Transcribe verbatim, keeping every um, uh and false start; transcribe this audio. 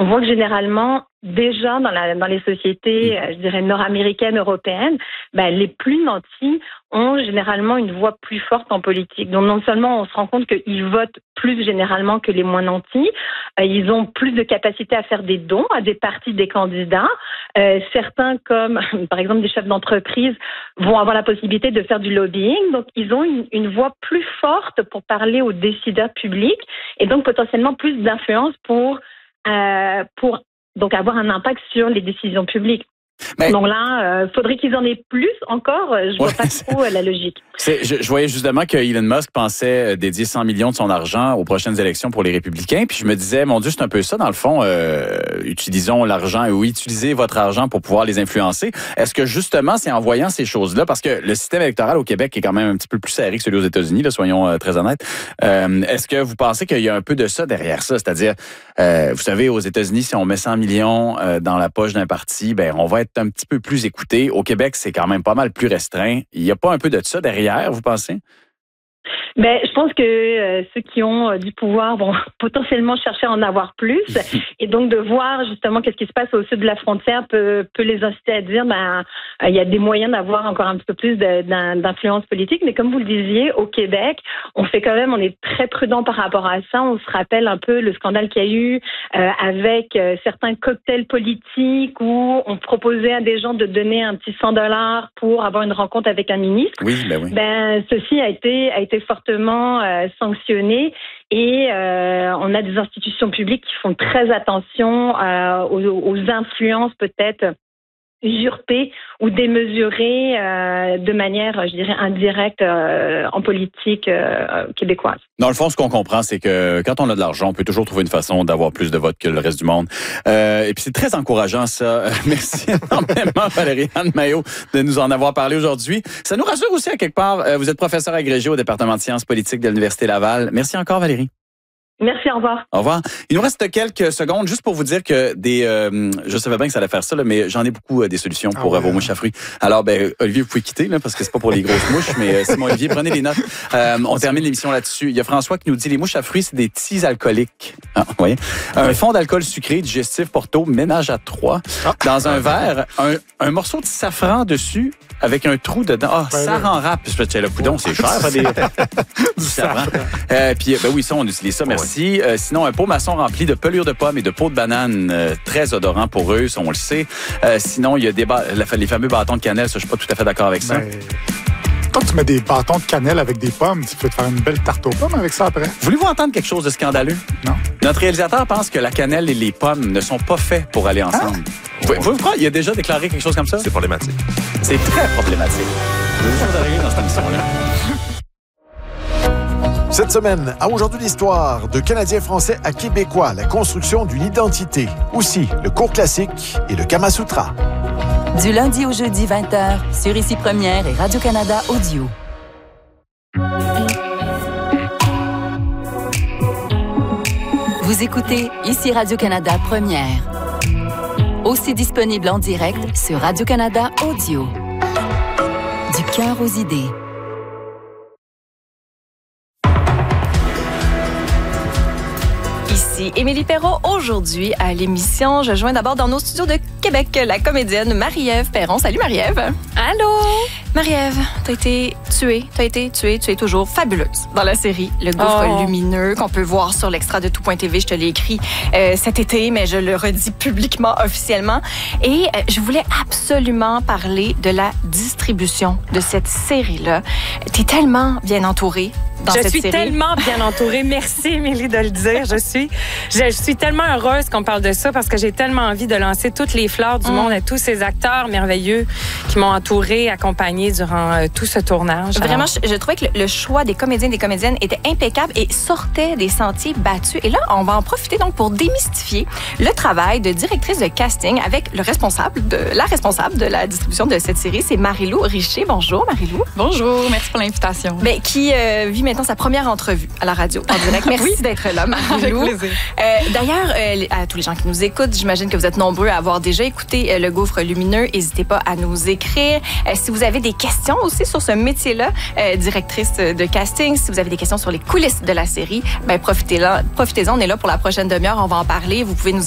on voit que généralement, déjà dans, la, dans les sociétés, je dirais, nord-américaines, européennes, ben, les plus nantis ont généralement une voix plus forte en politique. Donc non seulement on se rend compte qu'ils votent plus généralement que les moins nantis, euh, ils ont plus de capacité à faire des dons à des partis des candidats. Euh, certains, comme par exemple des chefs d'entreprise, vont avoir la possibilité de faire du lobbying. Donc ils ont une, une voix plus forte pour parler aux décideurs publics et donc potentiellement plus d'influence pour euh, pour donc avoir un impact sur les décisions publiques. Mais... Donc là, il euh, faudrait qu'ils en aient plus encore. Je vois ouais, pas trop la logique. C'est, je, je voyais justement que Elon Musk pensait dédier cent millions de son argent aux prochaines élections pour les Républicains. Puis je me disais, mon Dieu, c'est un peu ça, dans le fond. Euh, utilisons l'argent ou utilisez votre argent pour pouvoir les influencer. Est-ce que justement, c'est en voyant ces choses-là, parce que le système électoral au Québec est quand même un petit peu plus serré que celui aux États-Unis, là, soyons euh, très honnêtes. Euh, est-ce que vous pensez qu'il y a un peu de ça derrière ça? C'est-à-dire, euh, vous savez, aux États-Unis, si on met cent millions euh, dans la poche d'un parti, ben on va être un petit peu plus écouté. Au Québec, c'est quand même pas mal plus restreint. Il n'y a pas un peu de ça derrière, vous pensez? Ben, je pense que euh, ceux qui ont euh, du pouvoir vont potentiellement chercher à en avoir plus, et donc de voir justement qu'est-ce qui se passe au sud de la frontière peut, peut les inciter à dire ben il euh, y a des moyens d'avoir encore un petit peu plus de, d'un, d'influence politique. Mais comme vous le disiez, au Québec, on fait quand même, on est très prudent par rapport à ça. On se rappelle un peu le scandale qu'il y a eu euh, avec euh, certains cocktails politiques où on proposait à des gens de donner un petit cent dollars pour avoir une rencontre avec un ministre. Oui, ben oui. Ben ceci a été a été fortement Euh, sanctionnés et euh, on a des institutions publiques qui font très attention euh, aux, aux influences peut-être usurpées ou démesurées euh, de manière, je dirais, indirecte euh, en politique euh, québécoise. Dans le fond, ce qu'on comprend, c'est que quand on a de l'argent, on peut toujours trouver une façon d'avoir plus de votes que le reste du monde. Euh, et puis c'est très encourageant, ça. Merci énormément, Valérie-Anne Maillot, de nous en avoir parlé aujourd'hui. Ça nous rassure aussi à quelque part. Vous êtes professeur agrégé au département de sciences politiques de l'Université Laval. Merci encore, Valérie. Merci, au revoir. Au revoir. Il nous reste quelques secondes juste pour vous dire que des, euh, je savais bien que ça allait faire ça, là, mais j'en ai beaucoup euh, des solutions pour ah ouais. euh, vos mouches à fruits. Alors, ben, Olivier, vous pouvez quitter, là, parce que c'est pas pour les grosses mouches, mais euh, Simon Olivier, prenez les notes. Euh, on termine l'émission là-dessus. Il y a François qui nous dit les mouches à fruits, c'est des teas alcooliques. Ah, vous voyez? Un fond d'alcool sucré, digestif, Porto, ménage à trois, ah. dans un verre, un, un morceau de safran dessus, avec un trou dedans. Ah, oh, ça rend rap. Je fais le coudon, c'est cher. Des... du safran. Euh, puis, ben oui, ça, on utilise ça, merci. Ouais. Euh, sinon, un pot maçon rempli de pelure de pommes et de peau de banane, euh, très odorant pour eux, ça, on le sait. Euh, sinon, il y a des ba... les fameux bâtons de cannelle, ça, je suis pas tout à fait d'accord avec ça. Ben... Quand tu mets des bâtons de cannelle avec des pommes, tu peux te faire une belle tarte aux pommes avec ça après. Voulez-vous entendre quelque chose de scandaleux? Non. Notre réalisateur pense que la cannelle et les pommes ne sont pas faits pour aller ensemble. Ah? Vous, vous croyez, il a déjà déclaré quelque chose comme ça? C'est problématique. C'est très problématique. Je veux vous arriver dans cette émission-là. Cette semaine, à Aujourd'hui l'Histoire, de Canadiens français à Québécois, la construction d'une identité. Aussi, le cours classique et le Kama Sutra. Du lundi au jeudi, vingt heures, sur Ici Première et Radio-Canada Audio. Vous écoutez Ici Radio-Canada Première. Aussi disponible en direct sur Radio-Canada Audio. Du cœur aux idées. Ici Émilie Perrault. Aujourd'hui, à l'émission, je joins d'abord dans nos studios de Québec la comédienne Marie-Ève Perron. Salut Marie-Ève. Allô? Marie-Ève, t'as été tuée, t'as été tuée, tu es toujours fabuleuse dans la série Le Gouffre oh. lumineux qu'on peut voir sur l'extra de tout point t v. Je te l'ai écrit euh, cet été, mais je le redis publiquement, officiellement. Et euh, je voulais absolument parler de la distribution de cette série-là. T'es tellement bien entourée. Dans je cette suis série. tellement bien entourée. Merci, Émilie, de le dire. Je suis, je, je suis tellement heureuse qu'on parle de ça parce que j'ai tellement envie de lancer toutes les fleurs du mm. monde à tous ces acteurs merveilleux qui m'ont entourée, accompagnée durant euh, tout ce tournage. Vraiment, je, je trouvais que le, le choix des comédiens et des comédiennes était impeccable et sortait des sentiers battus. Et là, on va en profiter donc pour démystifier le travail de directrice de casting avec le responsable de la responsable de la distribution de cette série, c'est Marie-Lou Richer. Bonjour, Marie-Lou. Bonjour, merci pour l'invitation. Ben, qui euh, vit maintenant sa première entrevue à la radio en direct. Merci oui. d'être là, Marie-Lou. Avec plaisir. Euh, d'ailleurs, euh, à tous les gens qui nous écoutent, j'imagine que vous êtes nombreux à avoir déjà écouté euh, Le Gouffre lumineux. N'hésitez pas à nous écrire. Euh, si vous avez des questions aussi sur ce métier-là, euh, directrice de casting, si vous avez des questions sur les coulisses de la série, ben profitez-en. Profitez-en. On est là pour la prochaine demi-heure. On va en parler. Vous pouvez nous